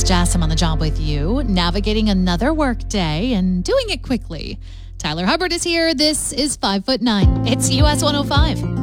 Jess. I'm on the job with you, navigating another work day and doing it quickly. Tyler Hubbard is here. This is 5'9". It's US 105.